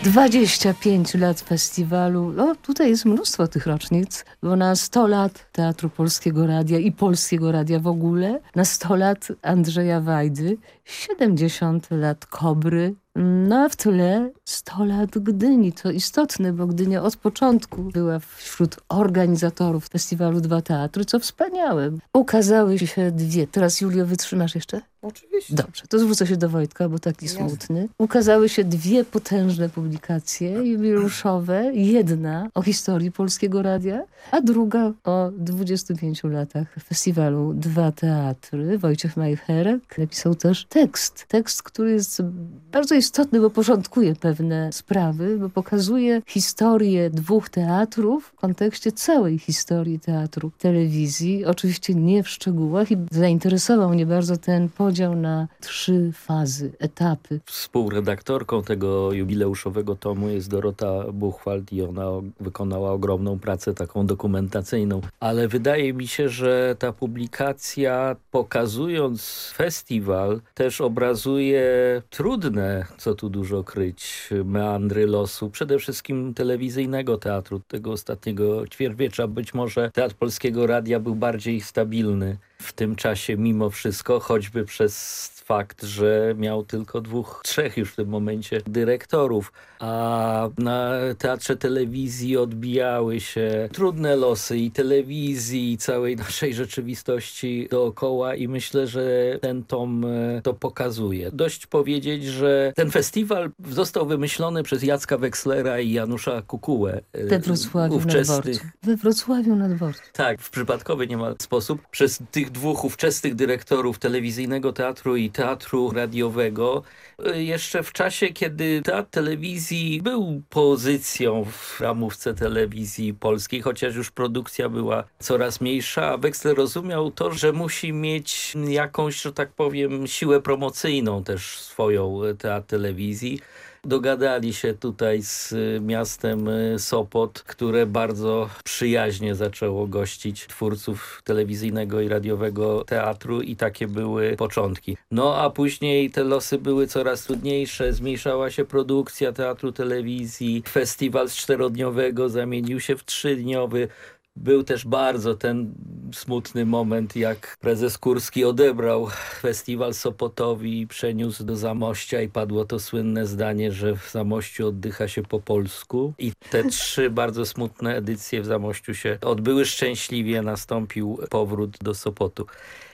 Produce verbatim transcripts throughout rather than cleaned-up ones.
dwadzieścia pięć lat festiwalu. O, tutaj jest mnóstwo tych rocznic, bo na sto lat Teatru Polskiego Radia i Polskiego Radia w ogóle, na sto lat Andrzeja Wajdy, siedemdziesiąt lat Kobry, no a w tle sto lat Gdyni. To istotne, bo Gdynia od początku była wśród organizatorów festiwalu Dwa Teatry, co wspaniałe. Ukazały się dwie. Teraz, Julio, wytrzymasz jeszcze? Oczywiście. Dobrze, to zwrócę się do Wojtka, bo taki Jasne. smutny. Ukazały się dwie potężne publikacje jubileuszowe. Jedna o historii Polskiego Radia, a druga o dwudziestu pięciu latach festiwalu Dwa Teatry. Wojciech Majcherek napisał też tekst. Tekst, który jest bardzo istotny, bo porządkuje pewne sprawy, bo pokazuje historię dwóch teatrów w kontekście całej historii teatru, telewizji. Oczywiście nie w szczegółach i zainteresował mnie bardzo ten podział na trzy fazy, etapy. Współredaktorką tego jubileuszowego tomu jest Dorota Buchwald i ona wykonała ogromną pracę taką dokumentacyjną. Ale wydaje mi się, że ta publikacja, pokazując festiwal, też obrazuje trudne, co tu dużo kryć, meandry losu, przede wszystkim telewizyjnego teatru, tego ostatniego ćwierćwiecza. Być może Teatr Polskiego Radia był bardziej stabilny w tym czasie mimo wszystko, choćby przez fakt, że miał tylko dwóch, trzech już w tym momencie dyrektorów, a na Teatrze Telewizji odbijały się trudne losy i telewizji, i całej naszej rzeczywistości dookoła i myślę, że ten tom to pokazuje. Dość powiedzieć, że ten festiwal został wymyślony przez Jacka Wekslera i Janusza Kukułę. We Wrocławiu na dworcu. We Wrocławiu na dworcu. Tak, w przypadkowy niemal sposób. Przez tych dwóch ówczesnych dyrektorów telewizyjnego teatru i teatru radiowego, jeszcze w czasie, kiedy Teatr Telewizji był pozycją w ramówce telewizji polskiej, chociaż już produkcja była coraz mniejsza, a Weksler rozumiał to, że musi mieć jakąś, że tak powiem, siłę promocyjną też swoją Teatr Telewizji. Dogadali się tutaj z miastem Sopot, które bardzo przyjaźnie zaczęło gościć twórców telewizyjnego i radiowego teatru i takie były początki. No a później te losy były coraz trudniejsze, zmniejszała się produkcja teatru, telewizji, festiwal z czterodniowego zamienił się w trzydniowy. Był też bardzo ten smutny moment, jak prezes Kurski odebrał festiwal Sopotowi i przeniósł do Zamościa i padło to słynne zdanie, że w Zamościu oddycha się po polsku. I te trzy bardzo smutne edycje w Zamościu się odbyły szczęśliwie, nastąpił powrót do Sopotu.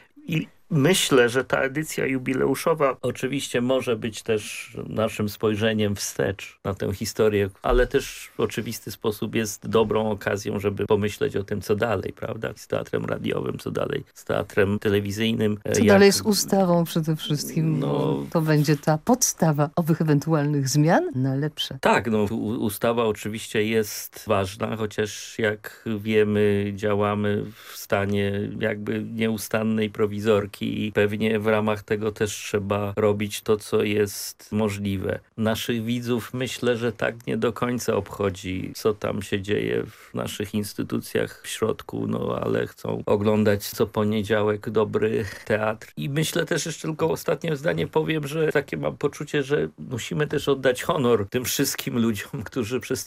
I myślę, że ta edycja jubileuszowa oczywiście może być też naszym spojrzeniem wstecz na tę historię, ale też w oczywisty sposób jest dobrą okazją, żeby pomyśleć o tym, co dalej, prawda? Z teatrem radiowym, co dalej z teatrem telewizyjnym. Co Jak... dalej z ustawą przede wszystkim. No... To będzie ta podstawa owych ewentualnych zmian na lepsze. Tak, no ustawa oczywiście jest ważna, chociaż jak wiemy, działamy w stanie jakby nieustannej prowizorki i pewnie w ramach tego też trzeba robić to, co jest możliwe. Naszych widzów myślę, że tak nie do końca obchodzi, co tam się dzieje w naszych instytucjach w środku, no ale chcą oglądać co poniedziałek dobry teatr. I myślę też, jeszcze tylko ostatnie zdanie powiem, że takie mam poczucie, że musimy też oddać honor tym wszystkim ludziom, którzy przez